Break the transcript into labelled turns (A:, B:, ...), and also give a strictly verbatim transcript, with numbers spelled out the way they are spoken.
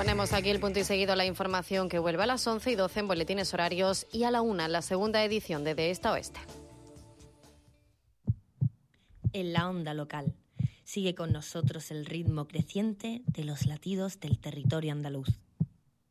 A: Ponemos aquí el punto y seguido a la información que vuelve a las once y doce en boletines horarios y a la una en la segunda edición de De Este a Oeste.
B: En la onda local. Sigue con nosotros el ritmo creciente de los latidos del territorio andaluz.